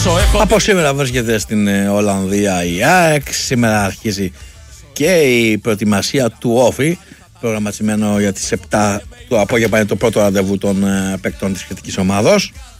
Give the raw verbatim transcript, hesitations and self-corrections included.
Από σήμερα βρίσκεται στην Ολλανδία η ΑΕΚ. Σήμερα αρχίζει και η προετοιμασία του Όφη, προγραμματισμένο για τις επτά το απόγευμα, είναι το πρώτο ραντεβού των παίκτων της σχετικής ομάδος.